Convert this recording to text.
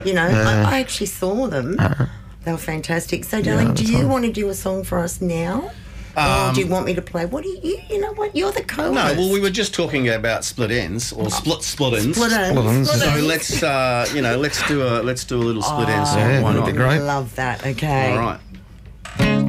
You know, I actually saw them. They were fantastic. So, darling, do you want to do a song for us now? Or do you want me to play? What do you know what? You're the co-host. No, well, we were just talking about split ends or split ends. Split ends. So let's let's do a little split end song. Yeah, Why that'd not? be great. I love that. Okay. All right.